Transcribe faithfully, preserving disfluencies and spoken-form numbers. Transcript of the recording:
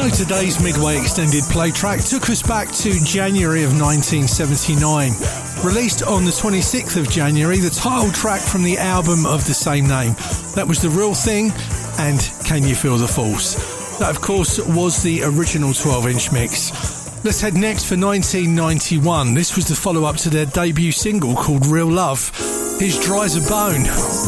So today's Midway Extended Play track took us back to January of nineteen seventy-nine. Released on the twenty-sixth of January, the title track from the album of the same name. That was The Real Thing and Can You Feel the Force? That, of course, was the original twelve-inch mix. Let's head next for nineteen ninety-one. This was the follow-up to their debut single called Real Love. Here's Dry as a Bone.